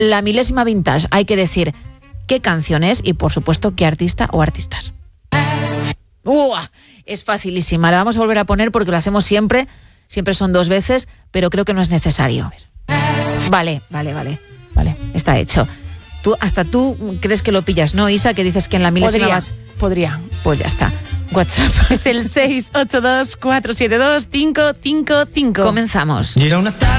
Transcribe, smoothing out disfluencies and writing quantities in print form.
la milésima vintage. Hay que decir qué canción es y, por supuesto, qué artista o artistas. Es facilísima. La vamos a volver a poner porque lo hacemos siempre. Siempre son 2 veces, pero creo que no es necesario. Vale. Está hecho. Hasta tú crees que lo pillas, ¿no, Isa? Que dices que en la milésima Podría. Pues ya está. WhatsApp. Es el 682 472 555. Comenzamos. Y era una tarde